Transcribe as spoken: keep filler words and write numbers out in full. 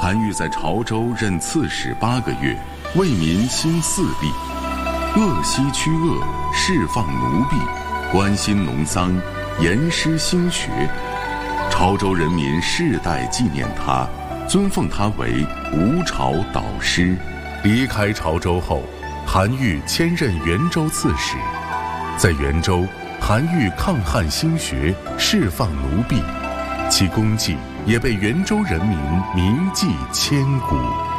韩愈在潮州任刺史八个月，为民兴四弊，恶西驱恶，释放奴婢，关心农桑，严师兴学。潮州人民世代纪念他，尊奉他为吴朝导师。离开潮州后，韩愈迁任元州刺史。在元州，韩愈抗汉兴学，释放奴婢，其功绩也被元州人民铭记千古。